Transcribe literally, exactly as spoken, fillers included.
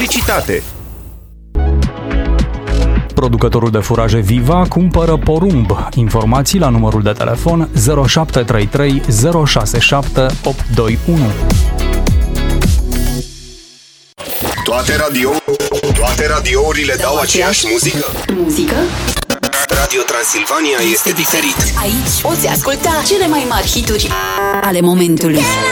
Publicitate. Producătorul de furaje Viva cumpără porumb. Informații la numărul de telefon zero șapte trei trei zero șase șapte opt doi unu. Toate radio, toate radiourile dau aceeași muzică? Muzică? Radio Transilvania este diferit. Aici poți asculta cele mai mari hituri ale momentului.